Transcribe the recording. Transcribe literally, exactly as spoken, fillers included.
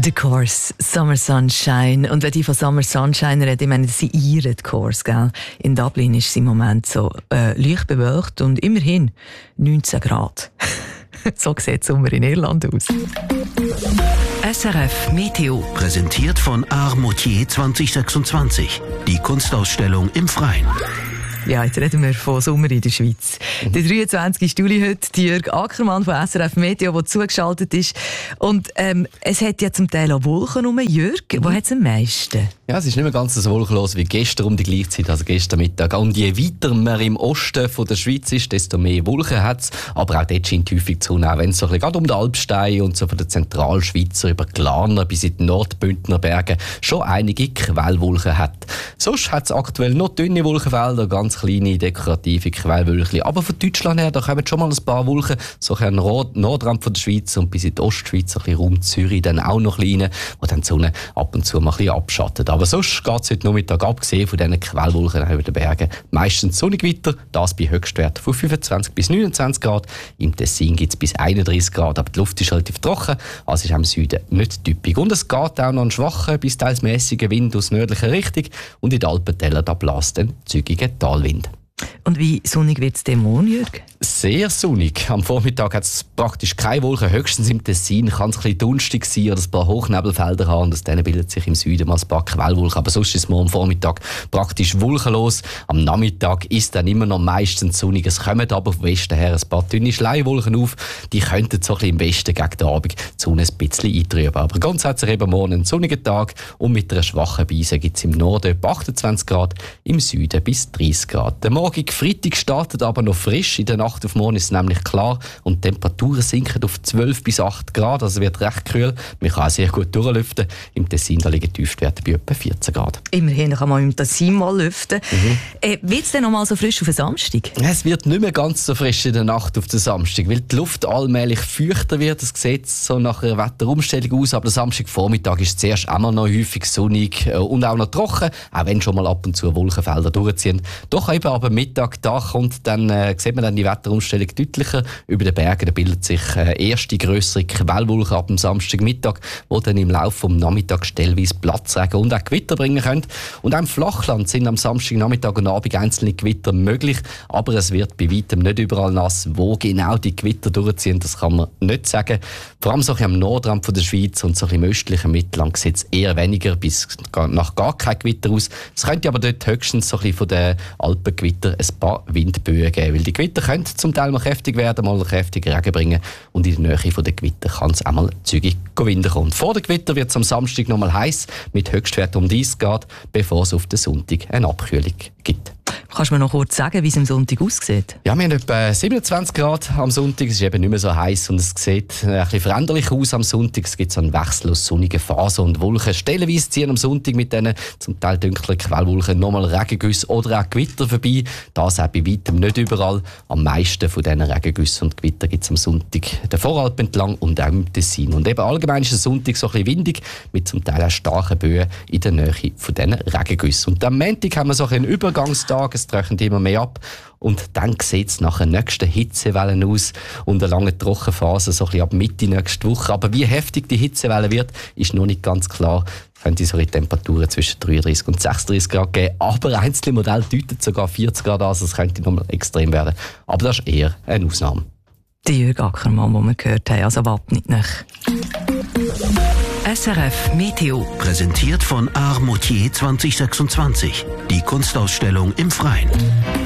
The Course, Summer Sunshine. Und wenn ich von Summer Sunshine rede, ich meine, sie ihren Course, gell? In Dublin ist es im Moment so äh, leicht bewölkt und immerhin neunzehn Grad. So sieht der Sommer in Irland aus. S R F Meteo. Präsentiert von Art Moutier zwanzig sechsundzwanzig. Die Kunstausstellung im Freien. Ja, jetzt reden wir von Sommer in der Schweiz. Der dreiundzwanzigsten Juli heute, Jörg Ackermann von S R F Meteo, der zugeschaltet ist. Und ähm, es hat ja zum Teil auch Wolken rum. Jörg, mhm. wo hat es am meisten? Ja, es ist nicht mehr ganz so wolkenlos wie gestern um die gleiche Zeit, also gestern Mittag. Und je weiter man im Osten von der Schweiz ist, desto mehr Wolken hat es. Aber auch dort scheint häufig die Sonne, auch wenn es so ein bisschen gerade um den Alpstein und so von der Zentralschweizer über Glarner bis in die Nordbündner Berge schon einige Quellwolken hat. Sonst hat es aktuell noch dünne Wolkenfelder, ganz kleine dekorative Quellwölkchen. Aber von Deutschland her, da kommen schon mal ein paar Wolken, so ein Nordrand von der Schweiz und bis in die Ostschweiz, ein bisschen rum Zürich dann auch noch kleine, wo dann die Sonne ab und zu mal ein bisschen abschattet. Aber sonst geht es heute Nachmittag, abgesehen von diesen Quellwolken über den Bergen, meistens sonnig weiter, das bei Höchstwert von fünfundzwanzig bis neunundzwanzig Grad. Im Tessin gibt es bis einunddreißig Grad, aber die Luft ist relativ trocken, also ist auch im Süden nicht typisch. Und es geht auch noch einen schwachen bis teils mäßigen Wind aus nördlicher Richtung und in den Alpentälern da bläst ein zügiger Talwind. Und wie sonnig wird es morgen, Jörg? Sehr sonnig. Am Vormittag hat es praktisch keine Wolken. Höchstens im Tessin kann es ein bisschen dunstig sein oder ein paar Hochnebelfelder haben. Und aus denen bildet sich im Süden mal ein paar Quellwolken. Aber sonst ist es morgen am Vormittag praktisch wolkenlos. Am Nachmittag ist dann immer noch meistens sonnig. Es kommen aber vom Westen her ein paar dünne Schleiwolken auf. Die könnten so ein bisschen im Westen gegen den Abend die Sonne ein bisschen eintrüben. Aber grundsätzlich eben morgen ein sonniger Tag. Und mit einer schwachen Brise gibt es im Norden etwa achtundzwanzig Grad, im Süden bis dreißig Grad. Der morgige Freitag startet aber noch frisch. In der Nacht auf morgen ist es nämlich klar und die Temperaturen sinken auf zwölf bis acht Grad, also wird recht kühl. Man kann auch sehr gut durchlüften. Im Tessin da liegen die Tiefstwerte bei etwa vierzehn Grad. Immerhin kann man im Tessin mal lüften. Mhm. Äh, wird es denn noch mal so frisch auf den Samstag? Es wird nicht mehr ganz so frisch in der Nacht auf den Samstag, weil die Luft allmählich feuchter wird. Es sieht so nach einer Wetterumstellung aus, aber der Samstagvormittag ist zuerst einmal noch häufig sonnig und auch noch trocken, auch wenn schon mal ab und zu Wolkenfelder durchziehen. Doch eben aber Mittag, da kommt dann, äh, sieht man dann die Wetterumstellung deutlicher. Über den Bergen da bildet sich äh, erste grössere Quellwolken ab dem Samstagmittag, die dann im Laufe des Nachmittags stellweise Platzregen und auch Gewitter bringen können. Und auch im Flachland sind am Samstagnachmittag und Abend einzelne Gewitter möglich, aber es wird bei weitem nicht überall nass. Wo genau die Gewitter durchziehen, das kann man nicht sagen. Vor allem so am Nordrand von der Schweiz und so im östlichen Mittelland sieht es eher weniger bis nach gar kein Gewitter aus. Es könnte aber dort höchstens so ein von den Alpengewitter ein paar Windböen geben, weil die Gewitter können zum Teil mal kräftig werden, mal kräftig Regen bringen und in der Nähe der Gewitter kann es auch mal zügig Wind kommen. Vor der Gewitter wird es am Samstag noch mal heiß mit Höchstwerten um dreißig Grad, bevor es auf den Sonntag eine Abkühlung gibt. Kannst du mir noch kurz sagen, wie es am Sonntag aussieht? Ja, wir haben etwa siebenundzwanzig Grad am Sonntag. Es ist eben nicht mehr so heiß und es sieht ein bisschen veränderlich aus am Sonntag. Es gibt so einen Wechsel aus sonnigen Phasen und Wolken. Stellenweise ziehen am Sonntag mit diesen zum Teil dunklen Quellwolken nochmal Regengüsse oder auch Gewitter vorbei. Das auch bei weitem nicht überall. Am meisten von diesen Regengüssen und Gewitter gibt es am Sonntag den Voralp entlang und auch im Tessin. Und eben allgemein ist der Sonntag so ein bisschen windig mit zum Teil auch starken Böen in der Nähe von diesen Regengüssen. Und am Montag haben wir so einen Übergangstag. Es trocknet immer mehr ab und dann sieht es nach der nächsten Hitzewelle aus und eine lange Trockenphase so ein bisschen ab Mitte nächste Woche. Aber wie heftig die Hitzewelle wird, ist noch nicht ganz klar. Es könnte so Temperaturen zwischen dreiunddreißig und sechsunddreißig Grad geben, aber einzelne Modelle deuten sogar vierzig Grad an, also es könnte noch mal extrem werden. Aber das ist eher eine Ausnahme. Der Jörg Ackermann, den wir gehört haben, also wappnet nicht. S R F Meteo. Präsentiert von Art Moutier zwanzig sechsundzwanzig. Die Kunstausstellung im Freien.